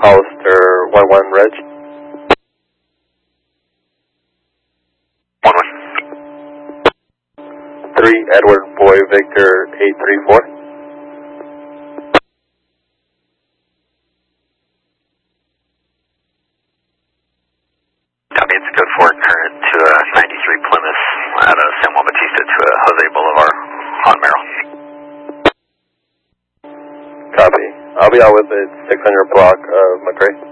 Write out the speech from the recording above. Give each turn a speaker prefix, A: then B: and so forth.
A: Hollister 11 Reg.
B: 11.
A: 3 Edward Boy Victor 834.
B: Copy, it's a code 4 current to a 93 Plymouth out of San Juan Bautista to a Jose Boulevard on Merrill.
A: Copy. I'll be out with it 600 block of McRae.